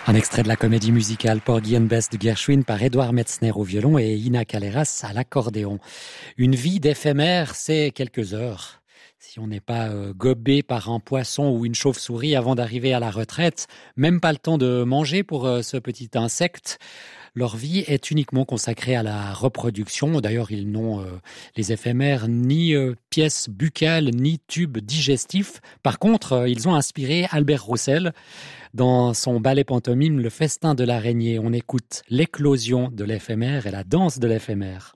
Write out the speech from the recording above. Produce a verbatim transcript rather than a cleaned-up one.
Un extrait de la comédie musicale Porgy and Bess de Gershwin par Edouard Metzner au violon et Ina Kaleras à l'accordéon. Une vie d'éphémère, c'est quelques heures. Si on n'est pas euh, gobé par un poisson ou une chauve-souris avant d'arriver à la retraite, même pas le temps de manger pour euh, ce petit insecte. Leur vie est uniquement consacrée à la reproduction. D'ailleurs, ils n'ont, euh, les éphémères, ni euh, pièces buccales, ni tubes digestifs. Par contre, euh, ils ont inspiré Albert Roussel. Dans son ballet pantomime Le Festin de l'araignée, on écoute l'éclosion de l'éphémère et la danse de l'éphémère.